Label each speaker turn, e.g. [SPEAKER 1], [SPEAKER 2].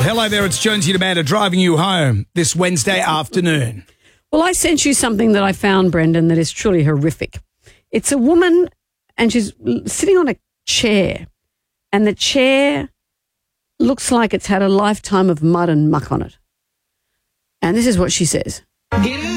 [SPEAKER 1] Hello there, it's Jonesy and Amanda driving you home this Wednesday afternoon.
[SPEAKER 2] Well, I sent you something that I found, Brendan, that is truly horrific. It's a woman and she's sitting on a chair and the chair looks like it's had a lifetime of mud and muck on it. And this is what she says.
[SPEAKER 3] Get